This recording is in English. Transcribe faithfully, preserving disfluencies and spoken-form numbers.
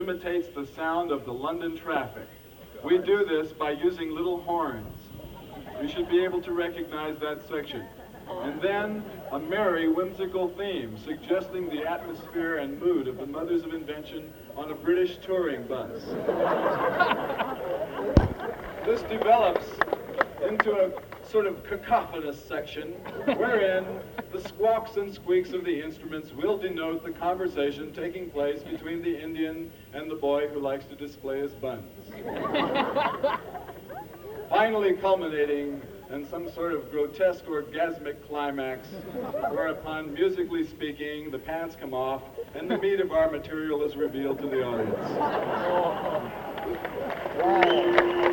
imitates the sound of the London traffic. We do this by using little horns. You should be able to recognize that section. And then a merry, whimsical theme suggesting the atmosphere and mood of the Mothers of Invention on a British touring bus. This develops into a sort of cacophonous section wherein the squawks and squeaks of the instruments will denote the conversation taking place between the Indian and the boy who likes to display his buns. Finally culminating in some sort of grotesque orgasmic climax, whereupon, musically speaking, the pants come off and the meat of our material is revealed to the audience. Wow.